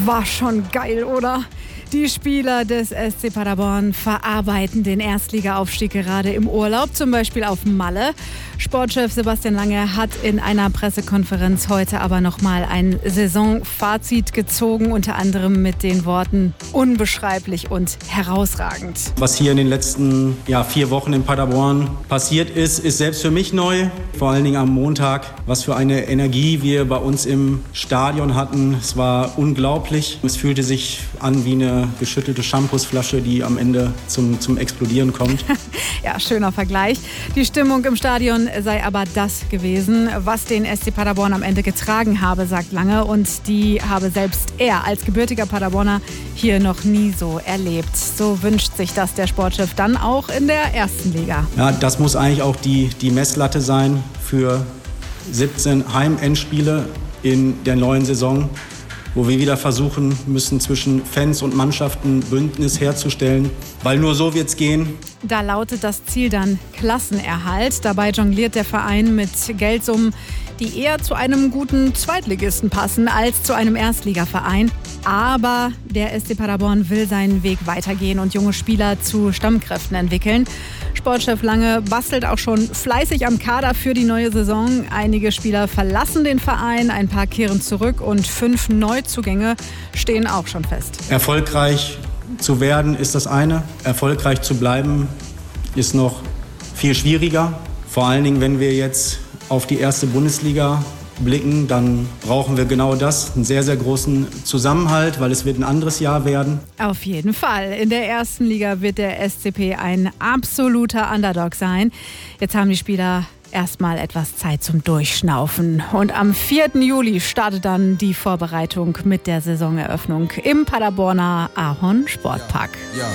War schon geil, oder? Die Spieler des SC Paderborn verarbeiten den Erstligaaufstieg gerade im Urlaub, zum Beispiel auf Malle. Sportchef Sebastian Lange hat in einer Pressekonferenz heute aber nochmal ein Saisonfazit gezogen, unter anderem mit den Worten unbeschreiblich und herausragend. Was hier in den letzten 4 Wochen in Paderborn passiert ist selbst für mich neu. Vor allen Dingen am Montag, was für eine Energie wir bei uns im Stadion hatten. Es war unglaublich. Es fühlte sich an wie eine geschüttelte Shampoosflasche, die am Ende zum Explodieren kommt. Ja, schöner Vergleich. Die Stimmung im Stadion sei aber das gewesen, was den SC Paderborn am Ende getragen habe, sagt Lange. Und die habe selbst er als gebürtiger Paderborner hier noch nie so erlebt. So wünscht sich das der Sportchef dann auch in der ersten Liga. Ja, das muss eigentlich auch die Messlatte sein für 17 Heimendspiele in der neuen Saison, wo wir wieder versuchen müssen, zwischen Fans und Mannschaften Bündnis herzustellen, weil nur so wird's gehen. Da lautet das Ziel dann Klassenerhalt. Dabei jongliert der Verein mit Geldsummen, die eher zu einem guten Zweitligisten passen als zu einem Erstligaverein. Aber der SC Paderborn will seinen Weg weitergehen und junge Spieler zu Stammkräften entwickeln. Sportchef Lange bastelt auch schon fleißig am Kader für die neue Saison. Einige Spieler verlassen den Verein, ein paar kehren zurück und 5 Neuzugänge stehen auch schon fest. Erfolgreich zu werden ist das eine. Erfolgreich zu bleiben ist noch viel schwieriger. Vor allen Dingen, wenn wir jetzt auf die erste Bundesliga blicken, dann brauchen wir genau das, einen sehr, sehr großen Zusammenhalt, weil es wird ein anderes Jahr werden. Auf jeden Fall. In der ersten Liga wird der SCP ein absoluter Underdog sein. Jetzt haben die Spieler erstmal etwas Zeit zum Durchschnaufen. Und am 4. Juli startet dann die Vorbereitung mit der Saisoneröffnung im Paderborner Ahorn Sportpark. Ja.